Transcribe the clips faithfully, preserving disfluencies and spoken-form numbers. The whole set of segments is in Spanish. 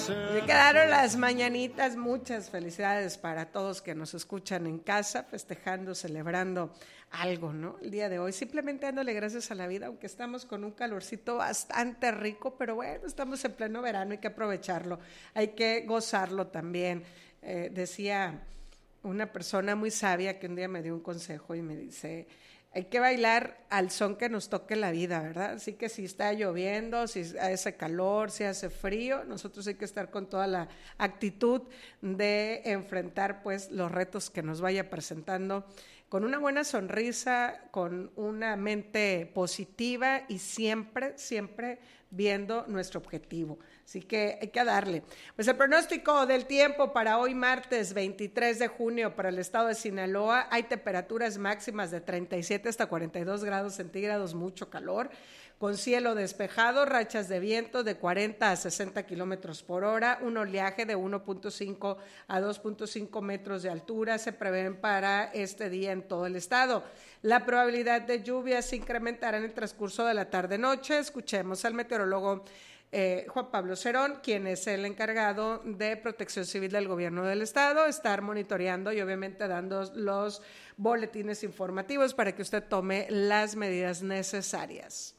Me quedaron las mañanitas, muchas felicidades para todos que nos escuchan en casa, festejando, celebrando algo, ¿no? El día de hoy, simplemente dándole gracias a la vida, aunque estamos con un calorcito bastante rico, pero bueno, estamos en pleno verano, hay que aprovecharlo, hay que gozarlo también. Eh, decía una persona muy sabia que un día me dio un consejo y me dice: hay que bailar al son que nos toque la vida, ¿verdad? Así que si está lloviendo, si hace calor, si hace frío, nosotros hay que estar con toda la actitud de enfrentar pues los retos que nos vaya presentando con una buena sonrisa, con una mente positiva y siempre, siempre viendo nuestro objetivo. Así que hay que darle. Pues el pronóstico del tiempo para hoy martes veintitrés de junio para el estado de Sinaloa, hay temperaturas máximas de treinta y siete hasta cuarenta y dos grados centígrados, mucho calor, con cielo despejado, rachas de viento de cuarenta a sesenta kilómetros por hora, un oleaje de uno punto cinco a dos punto cinco metros de altura se prevén para este día en todo el estado. La probabilidad de lluvias se incrementará en el transcurso de la tarde-noche. Escuchemos al meteorólogo Eh, Juan Pablo Cerón, quien es el encargado de Protección Civil del Gobierno del Estado, estar monitoreando y obviamente dando los boletines informativos para que usted tome las medidas necesarias.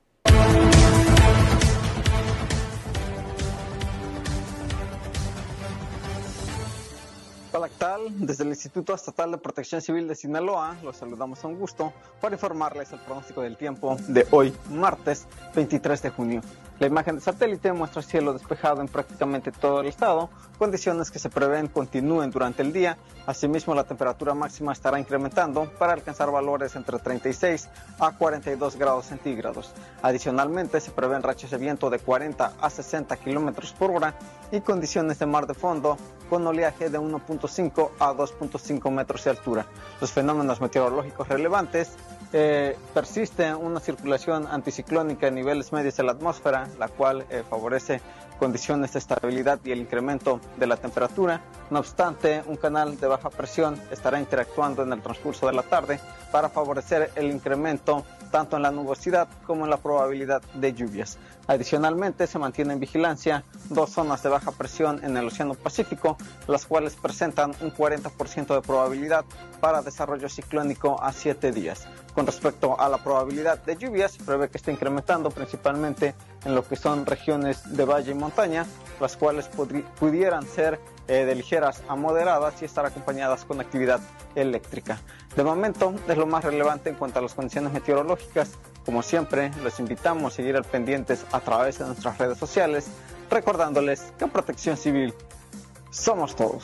Hola, ¿qué tal? Desde el Instituto Estatal de Protección Civil de Sinaloa, los saludamos a un gusto para informarles el pronóstico del tiempo de hoy, martes veintitrés de junio. La imagen de satélite muestra cielo despejado en prácticamente todo el estado, condiciones que se prevén continúen durante el día. Asimismo, la temperatura máxima estará incrementando para alcanzar valores entre treinta y seis a cuarenta y dos grados centígrados. Adicionalmente, se prevén rachas de viento de cuarenta a sesenta kilómetros por hora y condiciones de mar de fondo con oleaje de uno punto cinco a dos punto cinco metros de altura. Los fenómenos meteorológicos relevantes: eh, persiste una circulación anticiclónica en niveles medios de la atmósfera, la cual eh, favorece condiciones de estabilidad y el incremento de la temperatura. No obstante, un canal de baja presión estará interactuando en el transcurso de la tarde para favorecer el incremento tanto en la nubosidad como en la probabilidad de lluvias. Adicionalmente, se mantiene en vigilancia dos zonas de baja presión en el Océano Pacífico, las cuales presentan un cuarenta por ciento de probabilidad para desarrollo ciclónico a siete días. Con respecto a la probabilidad de lluvias, se prevé que esté incrementando principalmente en lo que son regiones de valle y montaña, las cuales pudieran ser eh, de ligeras a moderadas y estar acompañadas con actividad eléctrica. De momento, es lo más relevante en cuanto a las condiciones meteorológicas. Como siempre, los invitamos a seguir al pendientes a través de nuestras redes sociales, recordándoles que en Protección Civil somos todos.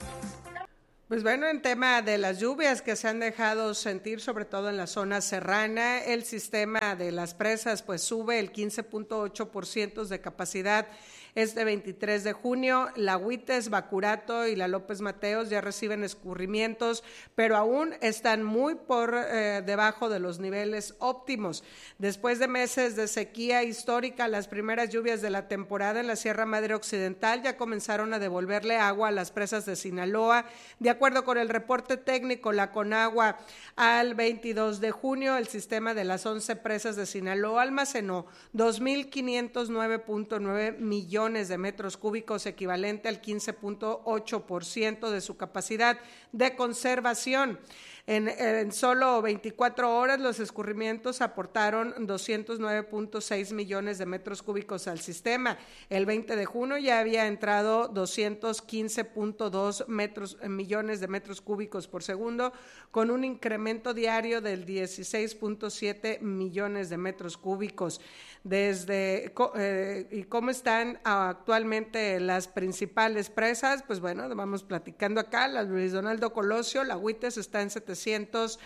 Pues bueno, en tema de las lluvias que se han dejado sentir, sobre todo en la zona serrana, el sistema de las presas pues sube el quince punto ocho por ciento de capacidad este veintitrés de junio. La Huites, Bacurato y la López Mateos ya reciben escurrimientos, pero aún están muy por eh, debajo de los niveles óptimos. Después de meses de sequía histórica, las primeras lluvias de la temporada en la Sierra Madre Occidental ya comenzaron a devolverle agua a las presas de Sinaloa. De acuerdo con el reporte técnico, la Conagua, al veintidós de junio, el sistema de las once presas de Sinaloa almacenó dos mil quinientos nueve punto nueve millones de metros cúbicos, equivalente al quince punto ocho por ciento de su capacidad de conservación. En, en solo veinticuatro horas, los escurrimientos aportaron doscientos nueve punto seis millones de metros cúbicos al sistema. El veinte de junio ya había entrado doscientos quince punto dos metros, millones de metros cúbicos por segundo, con un incremento diario del dieciséis punto siete millones de metros cúbicos. Desde eh, y cómo están actualmente las principales presas, pues bueno, vamos platicando acá. La Luis Donaldo Colosio, la Huites, está en setecientos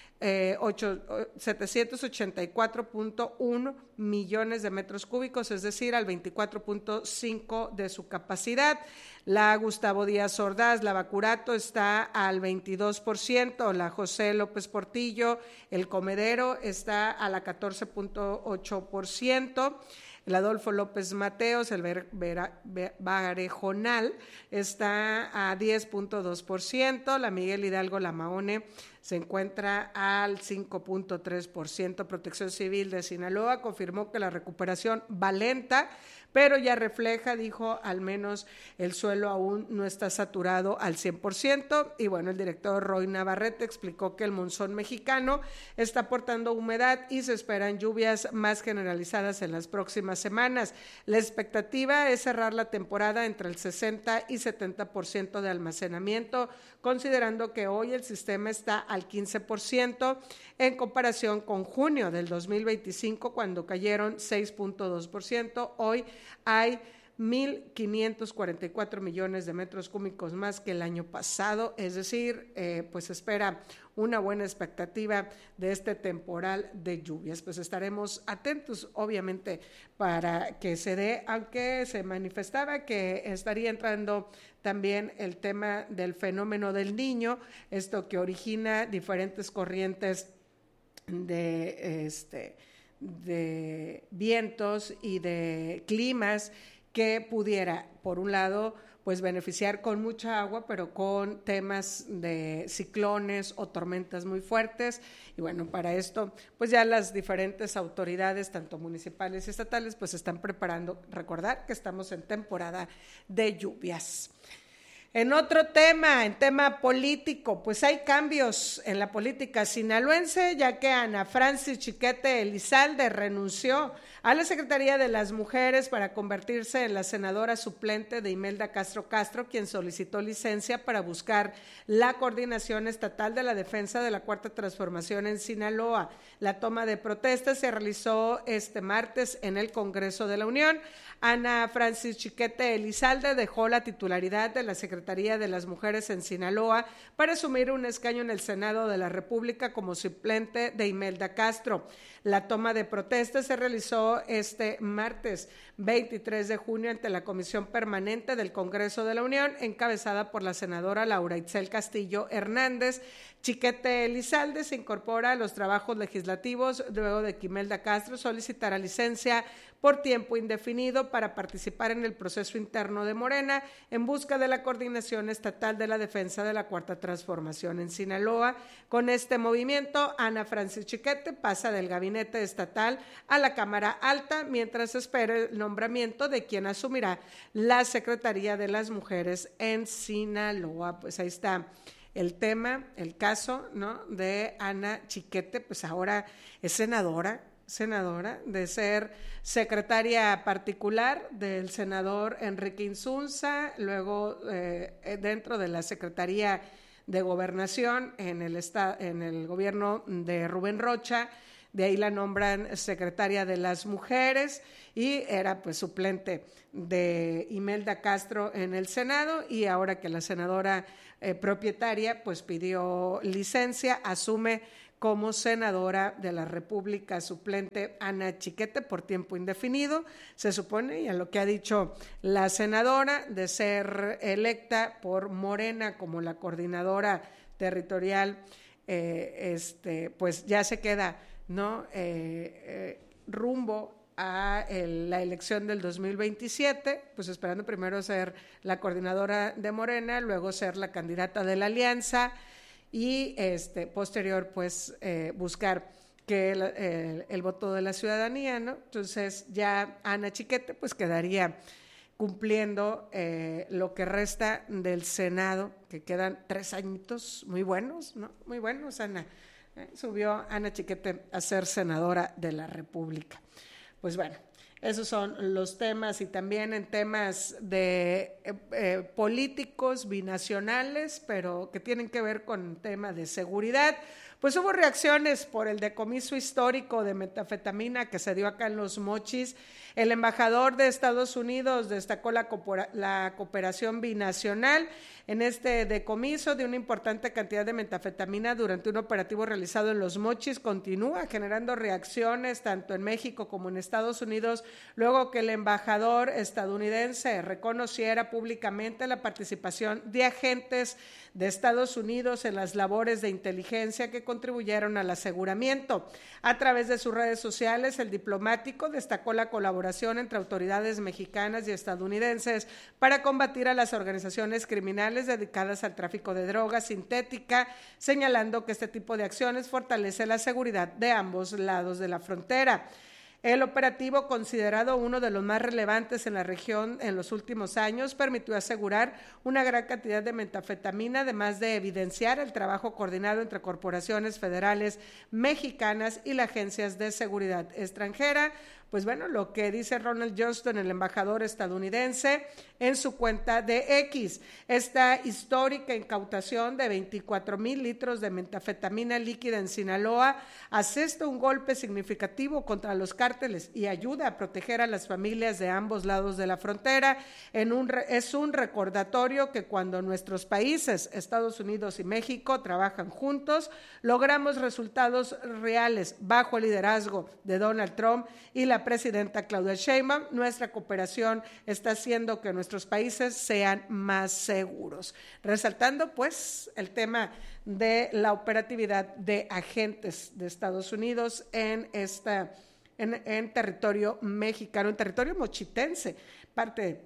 ochenta y cuatro punto uno millones de metros cúbicos, es decir, al veinticuatro punto cinco de su capacidad. La Gustavo Díaz Ordaz, la Bacurato, está al veintidós por ciento. La José López Portillo, el Comedero, está a la catorce punto ocho por ciento. El Adolfo López Mateos, el Barejonal, está a diez punto dos por ciento. La Miguel Hidalgo, la Mahone, se encuentra al cinco punto tres por ciento. Protección Civil de Sinaloa confirmó que la recuperación va lenta, pero ya refleja, dijo, al menos el suelo aún no está saturado al cien por ciento. Y bueno, el director Roy Navarrete explicó que el monzón mexicano está aportando humedad y se esperan lluvias más generalizadas en las próximas semanas. La expectativa es cerrar la temporada entre el sesenta y setenta por ciento de almacenamiento, considerando que hoy el sistema está al quince por ciento en comparación con junio del dos mil veinticinco, cuando cayeron seis punto dos por ciento. Hoy hay mil quinientos cuarenta y cuatro millones de metros cúbicos más que el año pasado, es decir, eh, pues espera una buena expectativa de este temporal de lluvias. Pues estaremos atentos, obviamente, para que se dé, aunque se manifestaba que estaría entrando también el tema del fenómeno del Niño, esto que origina diferentes corrientes de, este, de vientos y de climas que pudiera, por un lado, pues beneficiar con mucha agua, pero con temas de ciclones o tormentas muy fuertes. Y bueno, para esto, pues ya las diferentes autoridades, tanto municipales y estatales, pues están preparando. Recordar que estamos en temporada de lluvias. En otro tema, en tema político, pues hay cambios en la política sinaloense, ya que Ana Francis Chiquete Elizalde renunció a la Secretaría de las Mujeres para convertirse en la senadora suplente de Imelda Castro Castro, quien solicitó licencia para buscar la coordinación estatal de la defensa de la Cuarta Transformación en Sinaloa. La toma de protesta se realizó este martes en el Congreso de la Unión. Ana Francis Chiquete Elizalde dejó la titularidad de la Secretaría de las Mujeres en Sinaloa para asumir un escaño en el Senado de la República como suplente de Imelda Castro. La toma de protesta se realizó este martes veintitrés de junio ante la Comisión Permanente del Congreso de la Unión, encabezada por la senadora Laura Itzel Castillo Hernández. Chiquete Elizalde se incorpora a los trabajos legislativos luego de que Imelda Castro solicitara licencia por tiempo indefinido para participar en el proceso interno de Morena en busca de la coordinación estatal de la defensa de la Cuarta Transformación en Sinaloa. Con este movimiento, Ana Francis Chiquete pasa del gabinete estatal a la Cámara Alta, mientras espera el nombramiento de quien asumirá la Secretaría de las Mujeres en Sinaloa. Pues ahí está el tema, el caso, ¿no?, de Ana Chiquete, pues ahora es senadora, senadora, de ser secretaria particular del senador Enrique Insunza, luego eh, dentro de la Secretaría de Gobernación en el, esta, en el gobierno de Rubén Rocha. De ahí la nombran secretaria de las Mujeres y era pues suplente de Imelda Castro en el Senado, y ahora que la senadora eh, propietaria pues pidió licencia, asume como senadora de la República suplente Ana Chiquete por tiempo indefinido. Se supone, y a lo que ha dicho la senadora, de ser electa por Morena como la coordinadora territorial, eh, este, pues ya se queda, ¿no?, eh, eh, rumbo a el, la elección del dos mil veintisiete, pues esperando primero ser la coordinadora de Morena, luego ser la candidata de la alianza y este posterior pues eh, buscar que el, el, el voto de la ciudadanía, ¿no? Entonces ya Ana Chiquete pues quedaría cumpliendo eh, lo que resta del Senado, que quedan tres añitos muy buenos, ¿no? Muy buenos, Ana. Eh, subió Ana Chiquete a ser senadora de la República. Pues bueno, esos son los temas, y también en temas de eh, eh, políticos binacionales, pero que tienen que ver con tema de seguridad. Pues hubo reacciones por el decomiso histórico de metanfetamina que se dio acá en Los Mochis. El embajador de Estados Unidos destacó la, la cooperación binacional en este decomiso de una importante cantidad de metanfetamina durante un operativo realizado en Los Mochis. Continúa generando reacciones tanto en México como en Estados Unidos, luego que el embajador estadounidense reconociera públicamente la participación de agentes de Estados Unidos en las labores de inteligencia que contribuyeron al aseguramiento. A través de sus redes sociales, el diplomático destacó la colaboración entre autoridades mexicanas y estadounidenses para combatir a las organizaciones criminales dedicadas al tráfico de drogas sintética, señalando que este tipo de acciones fortalece la seguridad de ambos lados de la frontera. El operativo, considerado uno de los más relevantes en la región en los últimos años, permitió asegurar una gran cantidad de metanfetamina, además de evidenciar el trabajo coordinado entre corporaciones federales mexicanas y las agencias de seguridad extranjera. Pues bueno, lo que dice Ronald Johnston, el embajador estadounidense, en su cuenta de X, esta histórica incautación de veinticuatro mil litros de metanfetamina líquida en Sinaloa asesta un golpe significativo contra los cárteles y ayuda a proteger a las familias de ambos lados de la frontera. En un, es un recordatorio que cuando nuestros países, Estados Unidos y México, trabajan juntos, logramos resultados reales bajo el liderazgo de Donald Trump y la presidenta Claudia Sheinbaum. Nuestra cooperación está haciendo que nuestros países sean más seguros, resaltando pues el tema de la operatividad de agentes de Estados Unidos en esta en, en territorio mexicano, en territorio mochitense, parte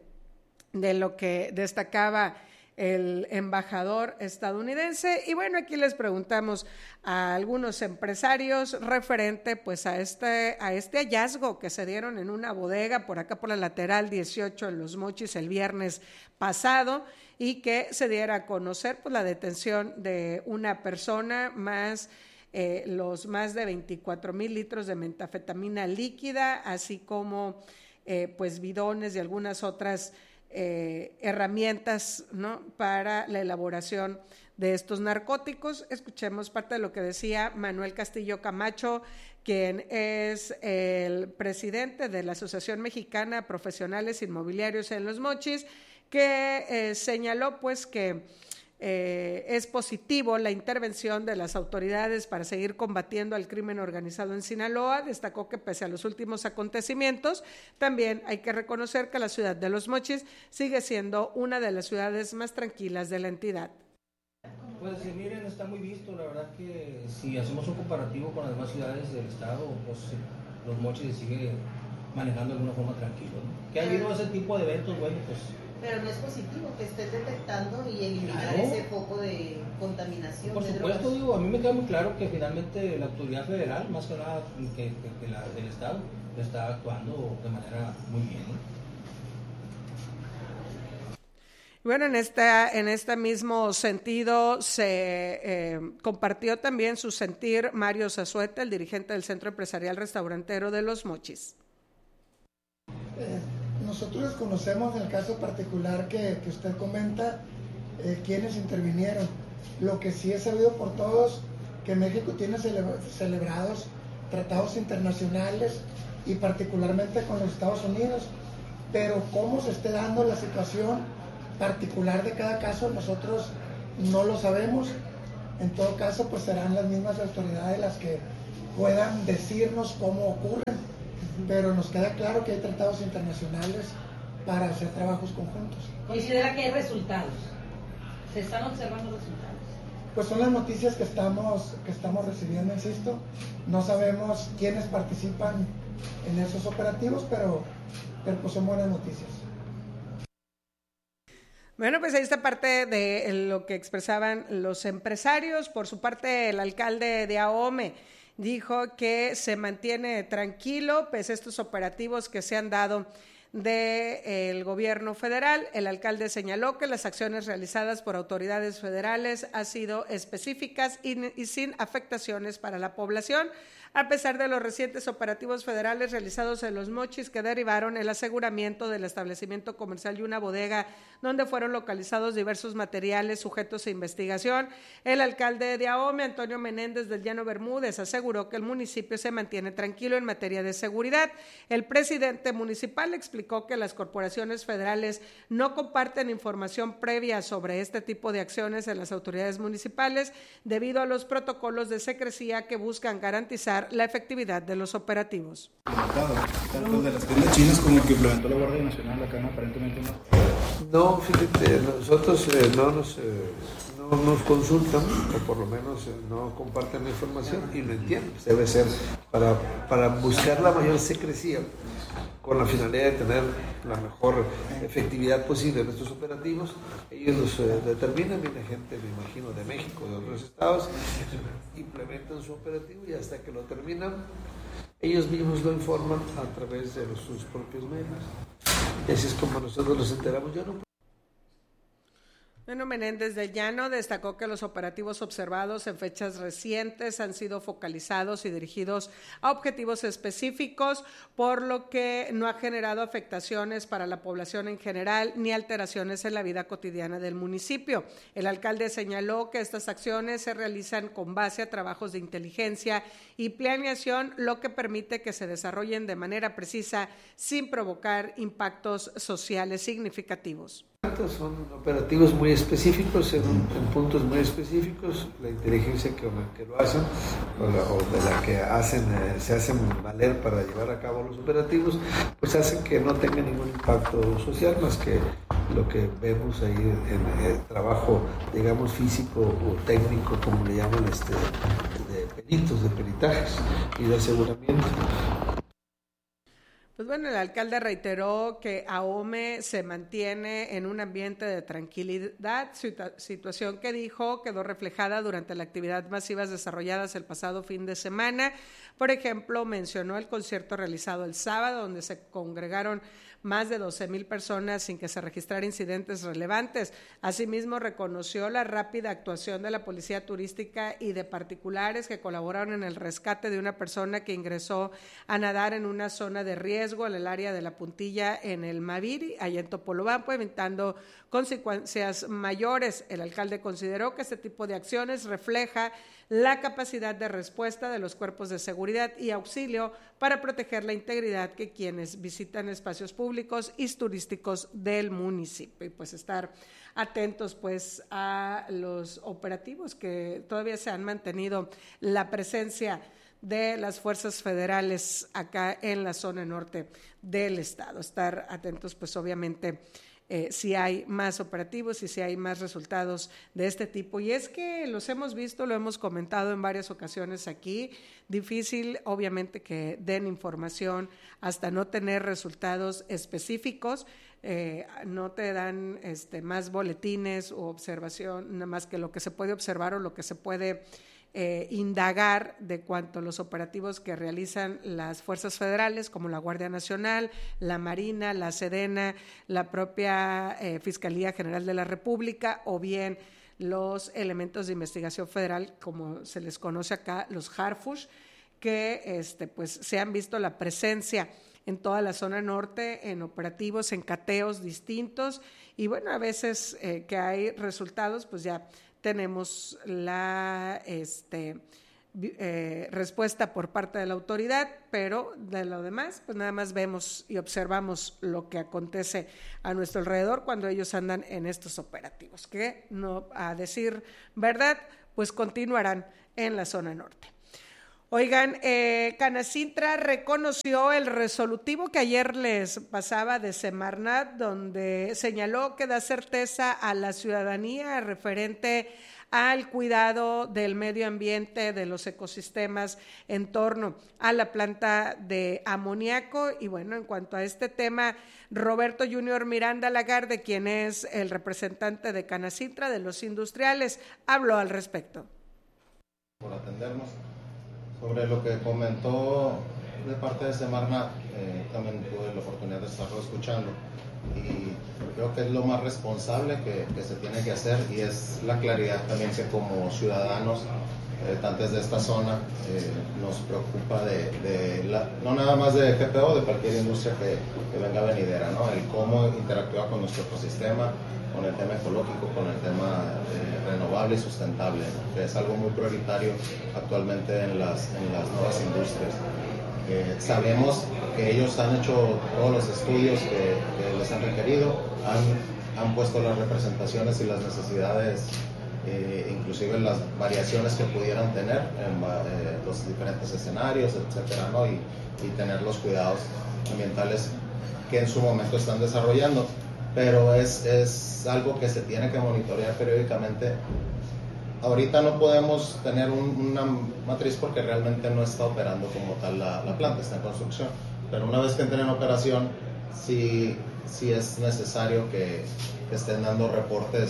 de lo que destacaba el embajador estadounidense. Y bueno, aquí les preguntamos a algunos empresarios referente pues a este, a este hallazgo que se dieron en una bodega por acá por la lateral dieciocho en Los Mochis el viernes pasado, y que se diera a conocer pues la detención de una persona más eh, los más de veinticuatro mil litros de metanfetamina líquida, así como eh, pues bidones y algunas otras Eh, herramientas, ¿no?, para la elaboración de estos narcóticos. Escuchemos parte de lo que decía Manuel Castillo Camacho, quien es el presidente de la Asociación Mexicana de Profesionales Inmobiliarios en Los Mochis, que eh, señaló pues que Eh, es positivo la intervención de las autoridades para seguir combatiendo al crimen organizado en Sinaloa. Destacó que pese a los últimos acontecimientos, también hay que reconocer que la ciudad de Los Mochis sigue siendo una de las ciudades más tranquilas de la entidad. Pues sí, miren, está muy visto, la verdad que si hacemos un comparativo con las demás ciudades del estado, pues Los Mochis sigue manejando de alguna forma tranquilo, ¿no? Que ha habido ese tipo de eventos, bueno, pues... Pero no es positivo que estés detectando y eliminar claro. ese foco de contaminación. Por de supuesto, drogas. digo, a mí me queda muy claro que finalmente la autoridad federal, más que nada que, que, que la del Estado, está actuando de manera muy bien, ¿no? Bueno, en esta, en este mismo sentido se eh, compartió también su sentir Mario Zazueta, el dirigente del Centro Empresarial Restaurantero de Los Mochis. Eh, nosotros conocemos el caso particular que, que usted comenta, eh, quienes intervinieron. Lo que sí es sabido por todos, que México tiene celebra, celebrados tratados internacionales y particularmente con los Estados Unidos, pero cómo se esté dando la situación particular de cada caso nosotros no lo sabemos. En todo caso pues serán las mismas autoridades las que puedan decirnos cómo ocurren, pero nos queda claro que hay tratados internacionales para hacer trabajos conjuntos. ¿Considera que hay resultados? ¿Se están observando resultados? Pues son las noticias que estamos, que estamos recibiendo, insisto. No sabemos quiénes participan en esos operativos, pero, pero pues son buenas noticias. Bueno, pues ahí está parte de lo que expresaban los empresarios. Por su parte, el alcalde de Ahome dijo que se mantiene tranquilo pese a estos operativos que se han dado del gobierno federal. El alcalde señaló que las acciones realizadas por autoridades federales han sido específicas y, y sin afectaciones para la población, a pesar de los recientes operativos federales realizados en Los Mochis que derivaron el aseguramiento del establecimiento comercial y una bodega donde fueron localizados diversos materiales sujetos a investigación. El alcalde de Ahome, Antonio Menéndez del Llano Bermúdez, aseguró que el municipio se mantiene tranquilo en materia de seguridad. El presidente municipal explicó que las corporaciones federales no comparten información previa sobre este tipo de acciones en las autoridades municipales debido a los protocolos de secrecía que buscan garantizar la efectividad de los operativos. Tanto de las tiendas chinas como el que implementó la Guardia Nacional acá, no, aparentemente no. No, fíjate, nosotros eh, no nos eh, no no nos consultan, o por lo menos no comparten la información y lo entienden. Pues debe ser para, para buscar la mayor secrecía, con la finalidad de tener la mejor efectividad posible en estos operativos. Ellos los eh, determinan, viene gente, me imagino, de México, de otros estados, implementan su operativo y hasta que lo terminan, ellos mismos lo informan a través de los, sus propios medios. Y así es como nosotros los enteramos. Yo no Bueno, Menéndez de Llano destacó que los operativos observados en fechas recientes han sido focalizados y dirigidos a objetivos específicos, por lo que no ha generado afectaciones para la población en general ni alteraciones en la vida cotidiana del municipio. El alcalde señaló que estas acciones se realizan con base a trabajos de inteligencia y planeación, lo que permite que se desarrollen de manera precisa sin provocar impactos sociales significativos. Son operativos muy específicos, en, en puntos muy específicos. La inteligencia que, que lo hacen o, la, o de la que hacen, eh, se hacen valer para llevar a cabo los operativos, pues hacen que no tenga ningún impacto social más que lo que vemos ahí en el trabajo, digamos, físico o técnico, como le llaman, este, de peritos, de peritajes y de aseguramiento. Pues bueno, el alcalde reiteró que AOME se mantiene en un ambiente de tranquilidad, situación que dijo quedó reflejada durante la actividad masivas desarrolladas el pasado fin de semana. Por ejemplo, mencionó el concierto realizado el sábado, donde se congregaron más de doce mil personas sin que se registraran incidentes relevantes. Asimismo, reconoció la rápida actuación de la Policía Turística y de particulares que colaboraron en el rescate de una persona que ingresó a nadar en una zona de riesgo en el área de la Puntilla en el Maviri, allá en Topolobampo, evitando consecuencias mayores. El alcalde consideró que este tipo de acciones refleja la capacidad de respuesta de los cuerpos de seguridad y auxilio para proteger la integridad que quienes visitan espacios públicos y turísticos del municipio, y pues estar atentos pues a los operativos que todavía se han mantenido, la presencia de las fuerzas federales acá en la zona norte del estado, estar atentos pues obviamente Eh, si hay más operativos y si hay más resultados de este tipo. Y es que los hemos visto, lo hemos comentado en varias ocasiones aquí, difícil obviamente que den información hasta no tener resultados específicos, eh, no te dan este, más boletines o observación, nada más que lo que se puede observar o lo que se puede Eh, indagar de cuanto a los operativos que realizan las fuerzas federales como la Guardia Nacional, la Marina, la Sedena, la propia eh, Fiscalía General de la República o bien los elementos de investigación federal, como se les conoce acá, los Harfush, que este, pues, se han visto la presencia en toda la zona norte en operativos, en cateos distintos y bueno, a veces eh, que hay resultados, pues ya tenemos la este, eh, respuesta por parte de la autoridad, pero de lo demás, pues nada más vemos y observamos lo que acontece a nuestro alrededor cuando ellos andan en estos operativos, que no, a decir verdad, pues continuarán en la zona norte. Oigan, eh, Canacintra reconoció el resolutivo que ayer les pasaba de Semarnat, donde señaló que da certeza a la ciudadanía referente al cuidado del medio ambiente, de los ecosistemas en torno a la planta de amoníaco. Y bueno, en cuanto a este tema, Roberto Junior Miranda Lagarde, quien es el representante de Canacintra, de los industriales, habló al respecto. Por atendernos. Sobre lo que comentó de parte de Semarnat, eh, también tuve la oportunidad de estarlo escuchando y creo que es lo más responsable que, que se tiene que hacer y es la claridad también que como ciudadanos habitantes de esta zona eh, nos preocupa de, de la, no nada más de G P O, de cualquier industria que, que venga venidera, ¿no? El cómo interactúa con nuestro ecosistema, con el tema ecológico, con el tema eh, renovable y sustentable, ¿no? Que es algo muy prioritario actualmente en las, en las nuevas industrias. Eh, sabemos que ellos han hecho todos los estudios que, que les han requerido, han, han puesto las representaciones y las necesidades, eh, inclusive las variaciones que pudieran tener en eh, los diferentes escenarios, etcétera, ¿no? y, y tener los cuidados ambientales que en su momento están desarrollando. pero es, es algo que se tiene que monitorear periódicamente. Ahorita no podemos tener un, una matriz porque realmente no está operando como tal la, la planta, está en construcción, pero una vez que entre en operación, sí, sí es necesario que, que estén dando reportes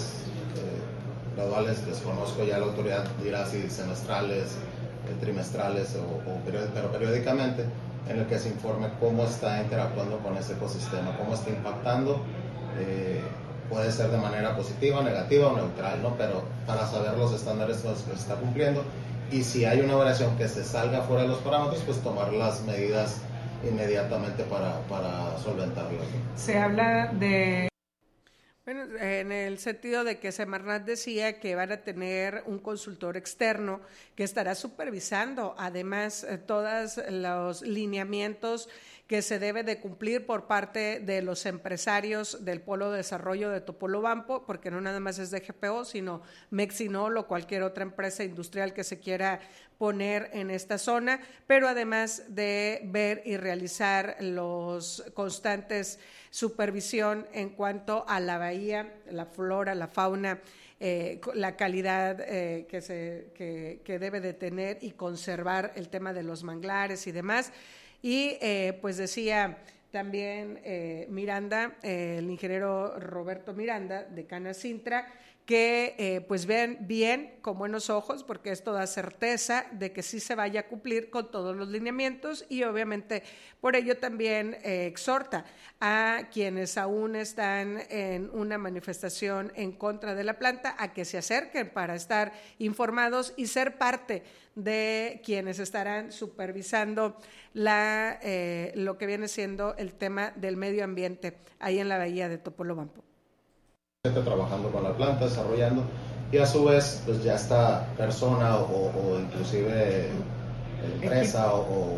eh, graduales. Desconozco, ya la autoridad dirá si semestrales, eh, trimestrales o, o periód- pero periódicamente, en el que se informe cómo está interactuando con ese ecosistema, cómo está impactando. Eh, puede ser de manera positiva, negativa o neutral, ¿no? Pero para saber los estándares que se está cumpliendo, y si hay una variación que se salga fuera de los parámetros, pues tomar las medidas inmediatamente para, para solventarlo. Se habla de... Bueno, en el sentido de que Semarnat decía que van a tener un consultor externo que estará supervisando además eh, todos los lineamientos que se debe de cumplir por parte de los empresarios del Polo de Desarrollo de Topolobampo, porque no nada más es de G P O, sino Mexinol o cualquier otra empresa industrial que se quiera poner en esta zona, pero además de ver y realizar los constantes supervisión en cuanto a la bahía, la flora, la fauna, eh, la calidad eh, que, se, que, que debe de tener y conservar el tema de los manglares y demás. Y eh, pues decía también eh, Miranda, eh, el ingeniero Roberto Miranda de Canacintra, que eh, pues vean bien con buenos ojos, porque esto da certeza de que sí se vaya a cumplir con todos los lineamientos, y obviamente por ello también eh, exhorta a quienes aún están en una manifestación en contra de la planta a que se acerquen para estar informados y ser parte de quienes estarán supervisando la, eh, lo que viene siendo el tema del medio ambiente ahí en la bahía de Topolobampo. Trabajando con la planta, desarrollando, y a su vez pues ya esta persona o, o inclusive empresa o, o,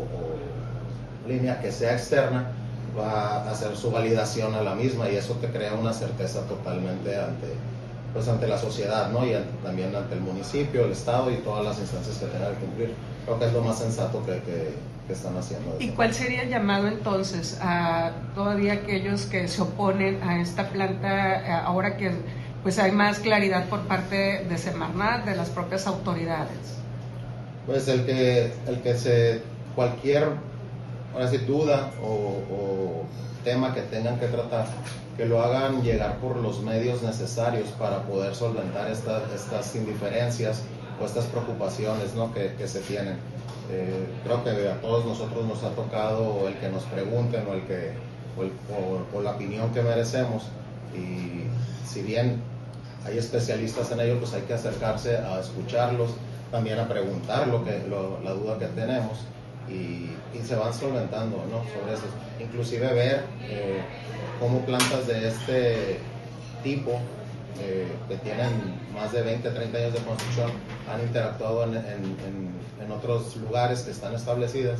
o línea que sea externa va a hacer su validación a la misma, y eso te crea una certeza totalmente ante, pues ante la sociedad, ¿no? Y ante, también ante el municipio, el estado y todas las instancias que tengan que cumplir. Creo que es lo más sensato que, que, que están haciendo. ¿Y cuál sería el llamado entonces a todavía aquellos que se oponen a esta planta, ahora que pues hay más claridad por parte de Semarnat, de las propias autoridades? Pues el que, el que se, cualquier, ahora sí, duda o, o tema que tengan que tratar, que lo hagan llegar por los medios necesarios para poder solventar esta, estas indiferencias o estas preocupaciones, ¿no? que, que se tienen. Eh, creo que a todos nosotros nos ha tocado el que nos pregunten o, el que, o, el, o, o la opinión que merecemos, y si bien hay especialistas en ello, pues hay que acercarse a escucharlos, también a preguntar lo que, lo, la duda que tenemos, y, y se van solventando, ¿no? Sobre eso. Inclusive ver eh, cómo plantas de este tipo Eh, que tienen más de veinte, treinta años de construcción han interactuado en, en, en, en otros lugares que están establecidas,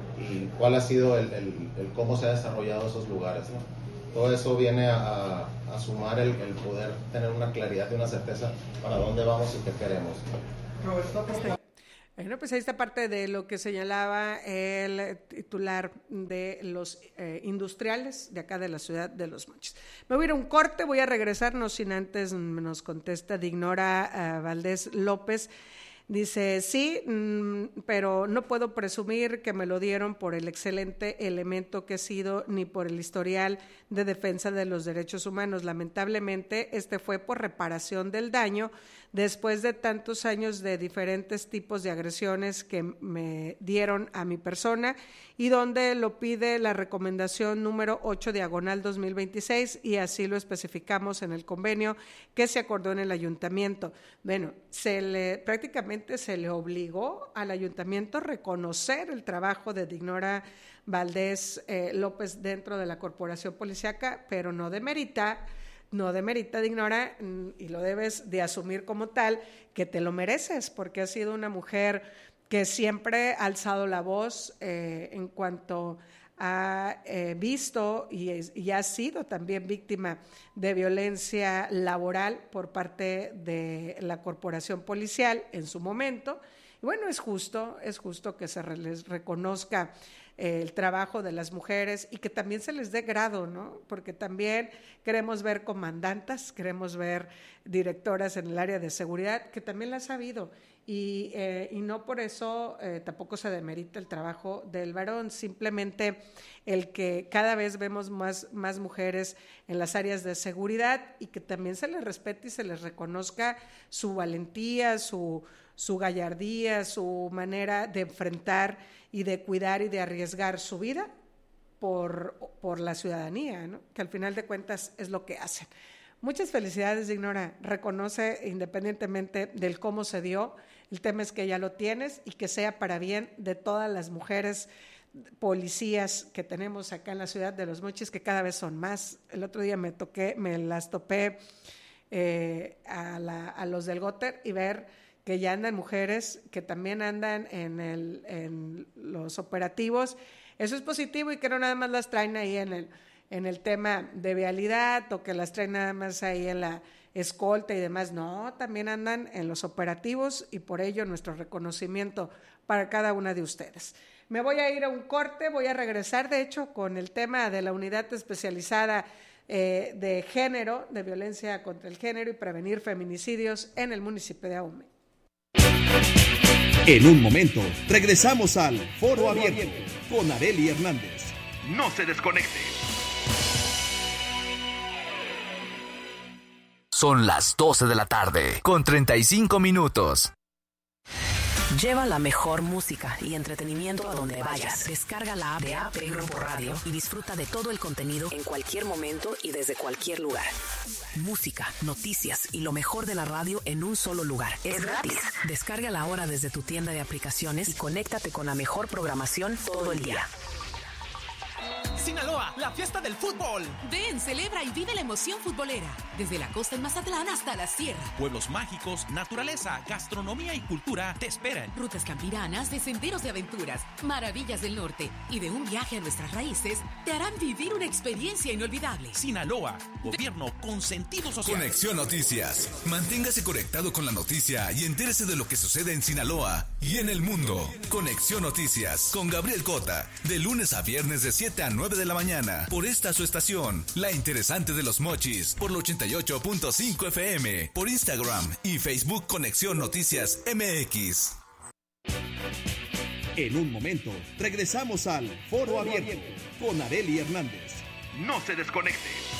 y cuál ha sido el, el, el cómo se ha desarrollado esos lugares, ¿no? Todo eso viene a, a sumar el, el poder tener una claridad y una certeza para dónde vamos y qué queremos. Roberto, bueno, pues ahí está parte de lo que señalaba el titular de los eh, industriales de acá de la ciudad de Los Mochis. Me voy a ir a un corte, voy a regresar, no sin antes nos contesta Dignora uh, Valdés López. Dice, sí, mmm, pero no puedo presumir que me lo dieron por el excelente elemento que he sido, ni por el historial de defensa de los derechos humanos. Lamentablemente, este fue por reparación del daño después de tantos años de diferentes tipos de agresiones que me dieron a mi persona, y donde lo pide la recomendación número ocho diagonal dos mil veintiséis, y así lo especificamos en el convenio que se acordó en el ayuntamiento. Bueno, se le prácticamente se le obligó al ayuntamiento a reconocer el trabajo de Dignora Valdés eh, López dentro de la corporación policíaca, pero no demerita no demerita, Dignora, y lo debes de asumir como tal, que te lo mereces, porque has sido una mujer que siempre ha alzado la voz eh, en cuanto ha eh, visto y, y ha sido también víctima de violencia laboral por parte de la corporación policial en su momento. Y bueno, es justo, es justo que se les reconozca eh, el trabajo de las mujeres y que también se les dé grado, ¿no? Porque también queremos ver comandantas, queremos ver directoras en el área de seguridad, que también las ha habido. Y, eh, y no por eso eh, tampoco se demerita el trabajo del varón, simplemente el que cada vez vemos más, más mujeres en las áreas de seguridad y que también se les respete y se les reconozca su valentía, su, su gallardía, su manera de enfrentar y de cuidar y de arriesgar su vida por, por la ciudadanía, ¿no? Que al final de cuentas es lo que hacen. Muchas felicidades, Dinora. Reconoce, independientemente del cómo se dio, el tema es que ya lo tienes y que sea para bien de todas las mujeres policías que tenemos acá en la ciudad de Los Mochis, que cada vez son más. El otro día me toqué, me las topé eh, a, la, a los del Goter y ver que ya andan mujeres que también andan en, el, en los operativos. Eso es positivo y que no nada más las traen ahí en el en el tema de vialidad o que las traen nada más ahí en la escolta y demás. No, también andan en los operativos y por ello nuestro reconocimiento para cada una de ustedes. Me voy a ir a un corte, voy a regresar de hecho con el tema de la unidad especializada eh, de género, de violencia contra el género y prevenir feminicidios en el municipio de Ahome. En un momento, regresamos al Foro Abierto con Arely Hernández. No se desconecte. Son las doce de la tarde, con treinta y cinco minutos. Lleva la mejor música y entretenimiento a donde vayas. Descarga la app de A P Grupo Radio y disfruta de todo el contenido en cualquier momento y desde cualquier lugar. Música, noticias y lo mejor de la radio en un solo lugar. Es gratis. Descárgala ahora desde tu tienda de aplicaciones y conéctate con la mejor programación todo el día. Sinaloa, la fiesta del fútbol. Ven, celebra y vive la emoción futbolera. Desde la costa en Mazatlán hasta la sierra. Pueblos mágicos, naturaleza, gastronomía y cultura te esperan. Rutas campiranas de senderos de aventuras, maravillas del norte y de un viaje a nuestras raíces te harán vivir una experiencia inolvidable. Sinaloa, gobierno con sentido social. Conexión Noticias. Manténgase conectado con la noticia y entérese de lo que sucede en Sinaloa y en el mundo. Conexión Noticias con Gabriel Cota, de lunes a viernes de siete a nueve de la mañana, por esta su estación, La Interesante de Los Mochis, por la ochenta y ocho punto cinco F M, por Instagram y Facebook Conexión Noticias M X. En un momento, regresamos al Foro Abierto con Arely Hernández. No se desconecte.